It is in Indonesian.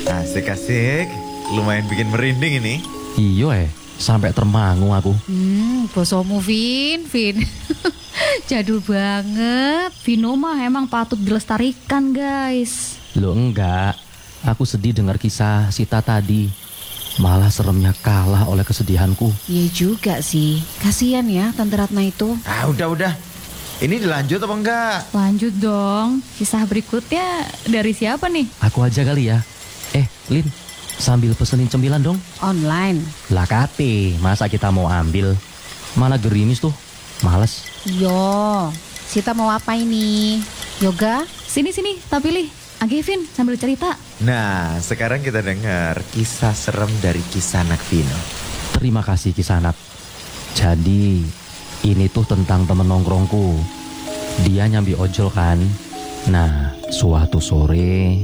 Asik-asik. Lumayan bikin merinding ini. Iya sampai termangu aku. Bosomu Vin. Jadul banget. Vino mah emang patut dilestarikan guys. Loh enggak, aku sedih dengar kisah Sita tadi. Malah seremnya kalah oleh kesedihanku. Iya juga sih. Kasian ya Tante Ratna itu. Udah. Ini dilanjut apa enggak? Lanjut dong. Kisah berikutnya dari siapa nih? Aku aja kali ya. Lin, sambil pesenin cemilan dong. Online. Lah kate, masa kita mau ambil? Mana gerimis tuh, males. Yo, Sita mau apa ini? Yoga? Sini, tak pilih. Vin sambil cerita. Nah, sekarang kita dengar kisah serem dari Kisanak Vino. Terima kasih Kisanak. Jadi, ini tuh tentang temen nongkrongku. Dia nyambi ojol kan. Nah, suatu sore